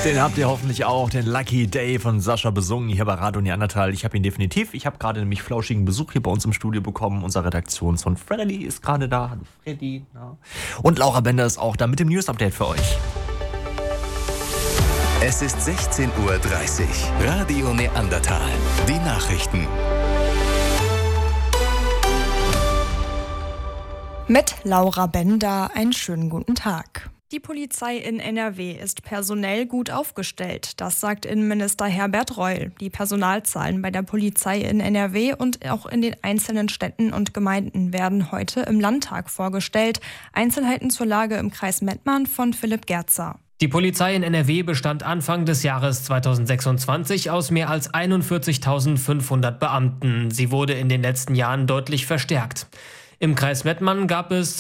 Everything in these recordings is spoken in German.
Den habt ihr hoffentlich auch, den Lucky Day von Sascha besungen hier bei Radio Neandertal. Ich habe ihn definitiv. Ich habe gerade nämlich flauschigen Besuch hier bei uns im Studio bekommen. Unser Redaktionssohn Freddy ist gerade da. Hallo Freddy. Ja. Und Laura Bender ist auch da mit dem News-Update für euch. Es ist 16:30 Uhr. Radio Neandertal. Die Nachrichten. Mit Laura Bender einen schönen guten Tag. Die Polizei in NRW ist personell gut aufgestellt. Das sagt Innenminister Herbert Reul. Die Personalzahlen bei der Polizei in NRW und auch in den einzelnen Städten und Gemeinden werden heute im Landtag vorgestellt. Einzelheiten zur Lage im Kreis Mettmann von Philipp Gerzer. Die Polizei in NRW bestand Anfang des Jahres 2026 aus mehr als 41.500 Beamten. Sie wurde in den letzten Jahren deutlich verstärkt. Im Kreis Mettmann gab es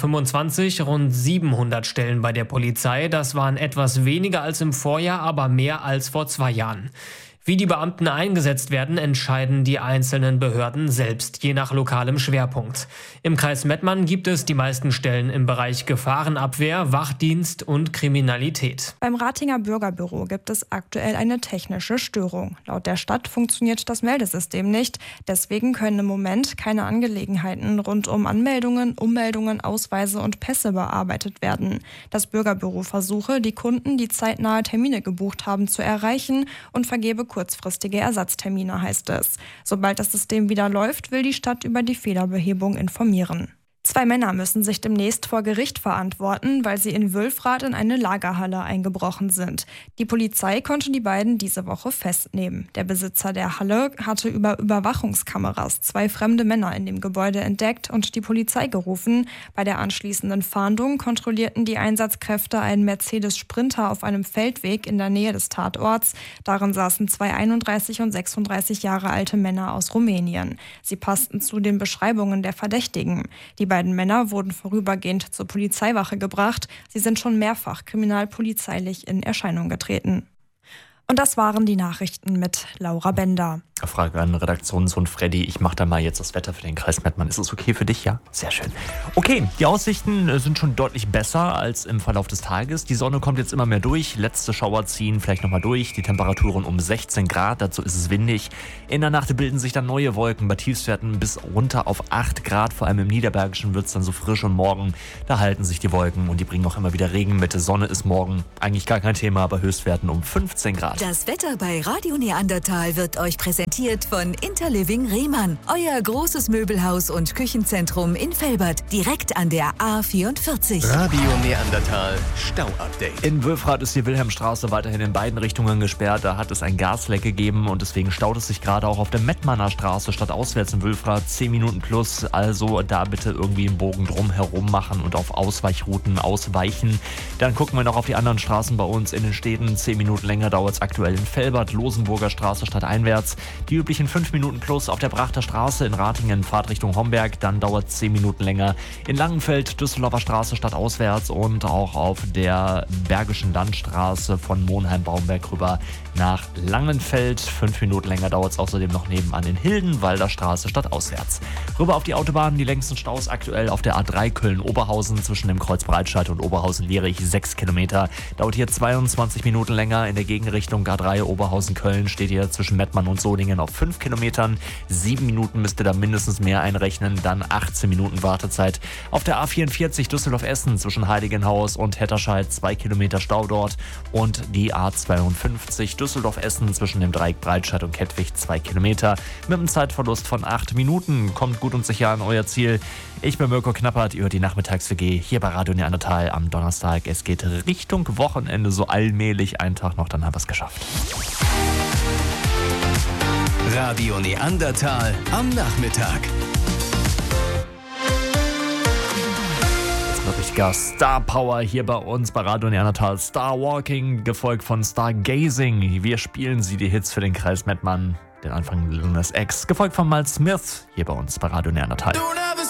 2025 rund 700 Stellen bei der Polizei. Das waren etwas weniger als im Vorjahr, aber mehr als vor 2 Jahren. Wie die Beamten eingesetzt werden, entscheiden die einzelnen Behörden selbst, je nach lokalem Schwerpunkt. Im Kreis Mettmann gibt es die meisten Stellen im Bereich Gefahrenabwehr, Wachdienst und Kriminalität. Beim Ratinger Bürgerbüro gibt es aktuell eine technische Störung. Laut der Stadt funktioniert das Meldesystem nicht. Deswegen können im Moment keine Angelegenheiten rund um Anmeldungen, Ummeldungen, Ausweise und Pässe bearbeitet werden. Das Bürgerbüro versuche, die Kunden, die zeitnahe Termine gebucht haben, zu erreichen und vergebe kurzfristige Ersatztermine, heißt es. Sobald das System wieder läuft, will die Stadt über die Fehlerbehebung informieren. 2 Männer müssen sich demnächst vor Gericht verantworten, weil sie in Wülfrath in eine Lagerhalle eingebrochen sind. Die Polizei konnte die beiden diese Woche festnehmen. Der Besitzer der Halle hatte über Überwachungskameras 2 fremde Männer in dem Gebäude entdeckt und die Polizei gerufen. Bei der anschließenden Fahndung kontrollierten die Einsatzkräfte einen Mercedes Sprinter auf einem Feldweg in der Nähe des Tatorts. Darin saßen 2 31 und 36 Jahre alte Männer aus Rumänien. Sie passten zu den Beschreibungen der Verdächtigen. Die beiden Männer wurden vorübergehend zur Polizeiwache gebracht. Sie sind schon mehrfach kriminalpolizeilich in Erscheinung getreten. Und das waren die Nachrichten mit Laura Bender. Frage an Redaktionssohn Freddy. Ich mache da mal jetzt das Wetter für den Kreis Mettmann. Ist es okay für dich? Ja? Sehr schön. Okay, die Aussichten sind schon deutlich besser als im Verlauf des Tages. Die Sonne kommt jetzt immer mehr durch. Letzte Schauer ziehen vielleicht nochmal durch. Die Temperaturen um 16 Grad. Dazu ist es windig. In der Nacht bilden sich dann neue Wolken. Bei Tiefstwerten bis runter auf 8 Grad. Vor allem im Niederbergischen wird es dann so frisch. Und morgen, da halten sich die Wolken. Und die bringen auch immer wieder Regen mit. Sonne ist morgen eigentlich gar kein Thema. Bei Höchstwerten um 15 Grad. Das Wetter bei Radio Neandertal wird euch präsentiert von Interliving Rehmann. Euer großes Möbelhaus und Küchenzentrum in Velbert, direkt an der A44. Radio Neandertal Stau-Update. In Wülfrath ist die Wilhelmstraße weiterhin in beiden Richtungen gesperrt. Da hat es ein Gasleck gegeben und deswegen staut es sich gerade auch auf der Mettmanner Straße stadtauswärts in Wülfrath 10 Minuten plus. Also da bitte irgendwie einen Bogen drum herum machen und auf Ausweichrouten ausweichen. Dann gucken wir noch auf die anderen Straßen bei uns in den Städten. 10 Minuten länger dauert es aktuell in Velbert, Losenburger Straße stadteinwärts. Die üblichen 5 Minuten plus auf der Brachter Straße in Ratingen, Fahrtrichtung Homberg. Dann dauert es 10 Minuten länger in Langenfeld, Düsseldorfer Straße stadtauswärts und auch auf der Bergischen Landstraße von Monheim-Baumberg rüber nach Langenfeld. 5 Minuten länger dauert es außerdem noch nebenan in Hildenwalder Straße stadtauswärts. Rüber auf die Autobahn, die längsten Staus aktuell auf der A3 Köln-Oberhausen zwischen dem Kreuz Breitscheid und Oberhausen-Lierich 6 Kilometer. Dauert hier 22 Minuten länger. In der Gegenrichtung A3 Oberhausen-Köln steht hier zwischen Mettmann und Solingen auf 5 Kilometern. 7 Minuten müsst ihr da mindestens mehr einrechnen. Dann 18 Minuten Wartezeit. Auf der A44 Düsseldorf-Essen zwischen Heiligenhaus und Hetterscheid 2 Kilometer Stau dort. Und die A52 Düsseldorf-Essen zwischen dem Dreieck Breitscheid und Kettwig 2 Kilometer. Mit einem Zeitverlust von 8 Minuten. Kommt gut und sicher an euer Ziel. Ich bin Mirko Knappert, ihr hört die Nachmittags-WG hier bei Radio Neandertal am Donnerstag. Es geht Richtung Wochenende, so allmählich. Einen Tag noch, dann haben wir es geschafft. Radio Neandertal am Nachmittag. Jetzt noch richtiger Star Power hier bei uns bei Radio Neandertal. Star Walking, gefolgt von Stargazing. Wir spielen sie die Hits für den Kreis Mettmann. Den Anfang Lil Nas X, gefolgt von Miles Smith hier bei uns bei Radio Neandertal.